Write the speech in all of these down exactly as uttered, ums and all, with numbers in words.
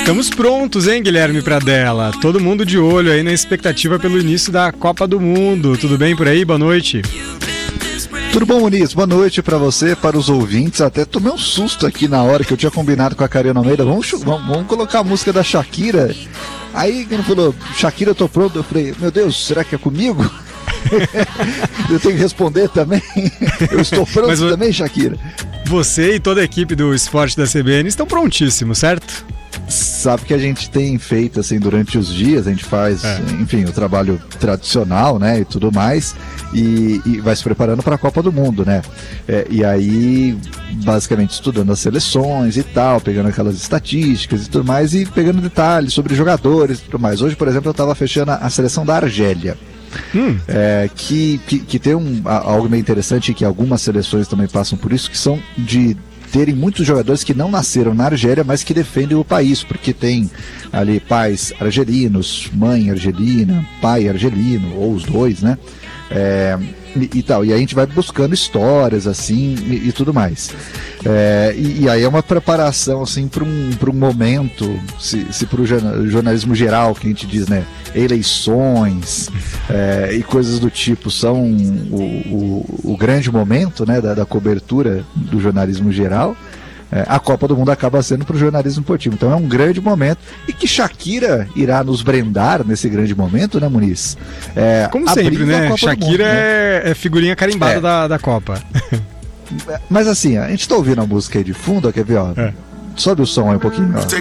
Estamos prontos, hein, Guilherme Pradella? Todo mundo de olho aí na expectativa pelo início da Copa do Mundo. Tudo bem por aí? Boa noite. Tudo bom, Muniz? Boa noite pra você, para os ouvintes. Até tomei um susto aqui na hora que eu tinha combinado com a Karina Almeida. Vamos, vamos, vamos colocar a música da Shakira. Aí ele falou, Shakira, eu tô pronto. Eu falei, meu Deus, será que é comigo? Eu tenho que responder também. Eu estou pronto Mas, também, Shakira. Você e toda a equipe do esporte da C B N estão prontíssimos, certo? Sabe que a gente tem feito assim durante os dias, a gente faz, é. enfim, o trabalho tradicional, né, e tudo mais, e, e vai se preparando para a Copa do Mundo, né? É, e aí, basicamente estudando as seleções e tal, pegando aquelas estatísticas e tudo mais, e pegando detalhes sobre jogadores e tudo mais. Hoje, por exemplo, eu estava fechando a seleção da Argélia. Hum. É, que, que, que tem um, algo meio interessante, que algumas seleções também passam por isso, que são de terem muitos jogadores que não nasceram na Argélia, mas que defendem o país, porque tem ali pais argelinos, mãe argelina, pai argelino, ou os dois, né? É, e, e tal, e aí a gente vai buscando histórias assim e, e tudo mais, é, e, e aí é uma preparação assim para um, para um momento, se, se para o jornalismo geral que a gente diz, né, eleições é, e coisas do tipo são o, o, o grande momento, né, da, da cobertura do jornalismo geral. É, a Copa do Mundo acaba sendo para o jornalismo esportivo. Então é um grande momento. E que Shakira irá nos brindar nesse grande momento, né, Muniz? É, Como sempre, né? Shakira mundo, é, né? é figurinha carimbada é. da, da Copa. Mas assim, a gente tá ouvindo a música aí de fundo, ó, quer ver? Ó? É. Sobe o som aí um pouquinho. Ó.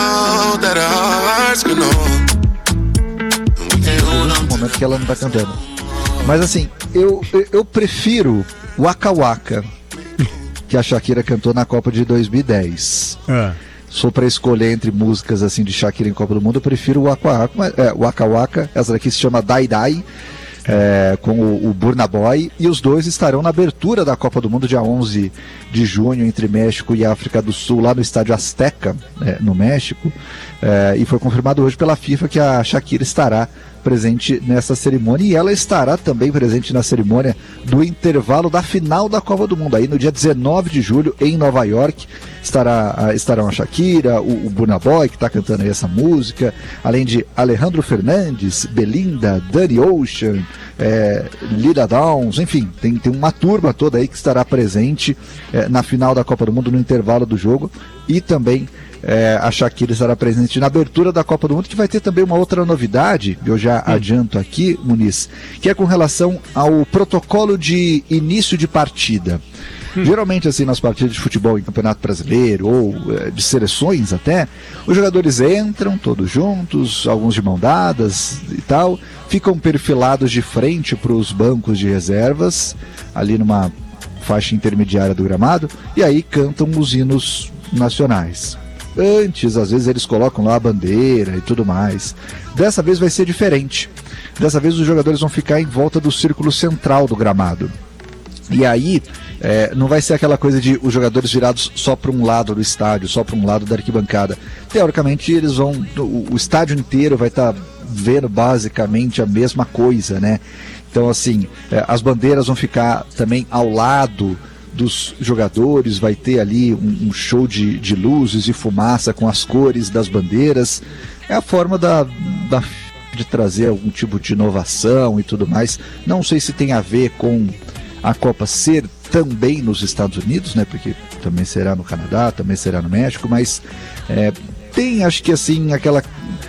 É um momento que ela não tá cantando. Mas assim, eu, eu, eu prefiro Waka Waka, que a Shakira cantou na Copa de dois mil e dez. É. Sou para escolher entre músicas assim de Shakira em Copa do Mundo, eu prefiro o Waka Waka, é, Waka Waka, essa daqui se chama Dai Dai, é, com o, o Burna Boy, e os dois estarão na abertura da Copa do Mundo dia onze de junho entre México e África do Sul, lá no estádio Azteca, é, no México, é, e foi confirmado hoje pela FIFA que a Shakira estará presente nessa cerimônia, e ela estará também presente na cerimônia do intervalo da final da Copa do Mundo, aí no dia dezenove de julho em Nova York. Estará, estarão a Shakira, o, o Burna Boy, que está cantando aí essa música, além de Alejandro Fernandes, Belinda, Danny Ocean, é, Lila Downs, enfim, tem, tem uma turma toda aí que estará presente é, na final da Copa do Mundo, no intervalo do jogo, e também É, a Shakira estará presente na abertura da Copa do Mundo, que vai ter também uma outra novidade, eu já hum. adianto aqui, Muniz, que é com relação ao protocolo de início de partida. Hum. Geralmente, assim, nas partidas de futebol em Campeonato Brasileiro, ou é, de seleções até, os jogadores entram todos juntos, alguns de mão dadas e tal, ficam perfilados de frente para os bancos de reservas, ali numa faixa intermediária do gramado, e aí cantam os hinos nacionais. Antes, às vezes, eles colocam lá a bandeira e tudo mais. Dessa vez vai ser diferente. Dessa vez os jogadores vão ficar em volta do círculo central do gramado. E aí, é, não vai ser aquela coisa de os jogadores virados só para um lado do estádio, só para um lado da arquibancada. Teoricamente, eles vão, o, o estádio inteiro vai estar tá vendo basicamente a mesma coisa, né? Então, assim, é, as bandeiras vão ficar também ao lado dos jogadores, vai ter ali um, um show de, de luzes e fumaça com as cores das bandeiras. É a forma da, da, de trazer algum tipo de inovação e tudo mais. Não sei se tem a ver com a Copa ser também nos Estados Unidos, né? Porque também será no Canadá, também será no México, mas é, tem, acho que assim, aquela,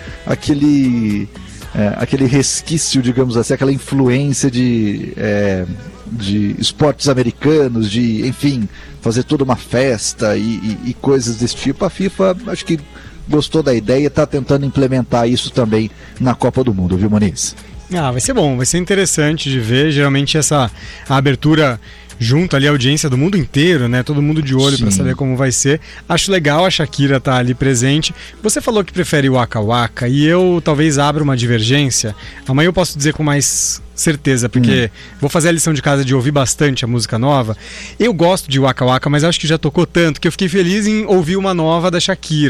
aquele, é, aquele resquício, digamos assim, aquela influência de... É, de esportes americanos, de, enfim, fazer toda uma festa e, e, e coisas desse tipo. A FIFA, acho que gostou da ideia e está tentando implementar isso também na Copa do Mundo, viu, Muniz? Ah, vai ser bom, vai ser interessante de ver. Geralmente essa a abertura junto ali a audiência do mundo inteiro, né? Todo mundo de olho para saber como vai ser. Acho legal a Shakira estar tá ali presente. Você falou que prefere o Waka Waka e eu talvez abra uma divergência. Amanhã eu posso dizer com mais certeza, porque hum. vou fazer a lição de casa de ouvir bastante a música nova. Eu gosto de Waka Waka, mas acho que já tocou tanto que eu fiquei feliz em ouvir uma nova da Shakira.